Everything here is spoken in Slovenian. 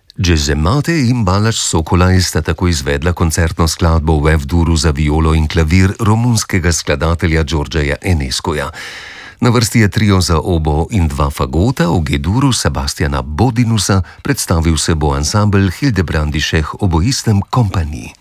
Džezemate in Balaš Sokolaj sta tako izvedla koncertno skladbo v F-duru za violo in klavir romunskega skladatelja Đorđeja Enescoja. Na vrsti je trio za obo in dva fagota, v G-duru Sebastiana Bodinusa, predstavil se bo ansambel Hildebrandišeh oboistem kompaniji.